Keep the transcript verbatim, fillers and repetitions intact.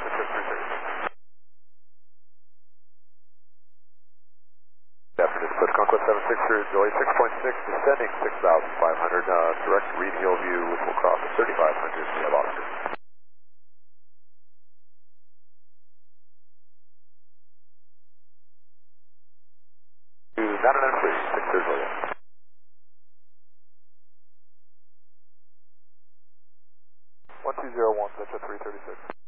Afternoon, Split Conquest seven six through Joy six point six, descending six thousand five hundred, uh, direct Reed Hill view, which will cross at thirty-five hundred, we have Oscar. To nine nine three, six zero zero. one two zero one, that's at three thirty-six.